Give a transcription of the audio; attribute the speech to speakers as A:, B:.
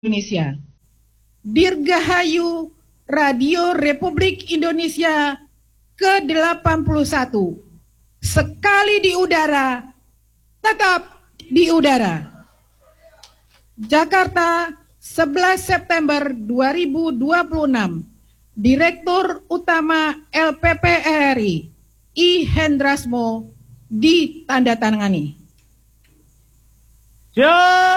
A: Indonesia. Dirgahayu Radio Republik Indonesia ke-81. Sekali di udara, tetap di udara. Jakarta, 11 September 2026. Direktur Utama LPP RI, I. Hendrasmo, ditandatangani.
B: Siap.